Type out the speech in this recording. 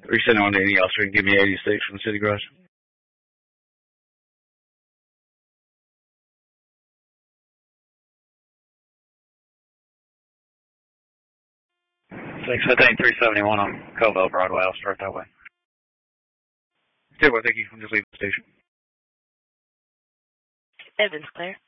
371 to any officer and give me 86 from the city garage. Thanks. I think 371 on Covell Broadway. I'll start that way. Thank you. I'm just leaving the station. Evans, Claire.